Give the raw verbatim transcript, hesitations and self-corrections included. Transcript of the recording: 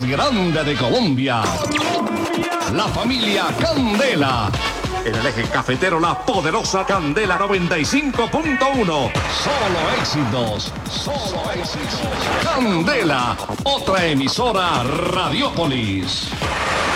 grande de Colombia. La familia Candela. En el eje cafetero, la poderosa Candela noventa y cinco punto uno. Solo éxitos, solo éxitos. Candela, otra emisora Radiopolis.